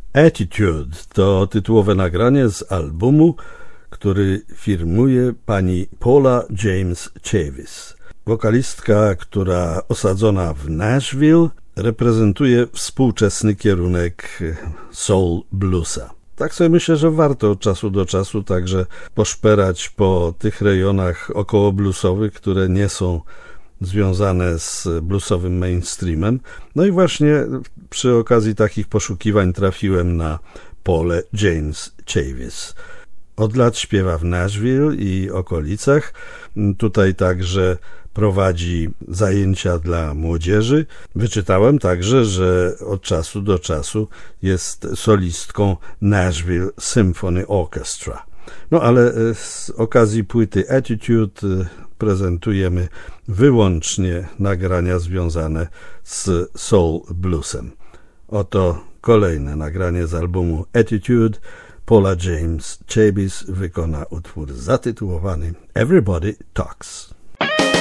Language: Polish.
Attitude to tytułowe nagranie z albumu, który firmuje pani Paula James Chavis. Wokalistka, która osadzona w Nashville, reprezentuje współczesny kierunek soul bluesa. Tak sobie myślę, że warto od czasu do czasu także poszperać po tych rejonach około bluesowych, które nie są związane z bluesowym mainstreamem. No i właśnie przy okazji takich poszukiwań trafiłem na Paulę James Chavis. Od lat śpiewa w Nashville i okolicach. Tutaj także prowadzi zajęcia dla młodzieży. Wyczytałem także, że od czasu do czasu jest solistką Nashville Symphony Orchestra. No ale z okazji płyty Attitude prezentujemy wyłącznie nagrania związane z soul bluesem. Oto kolejne nagranie z albumu Attitude. Paula James Chavis wykona utwór zatytułowany Everybody Talks.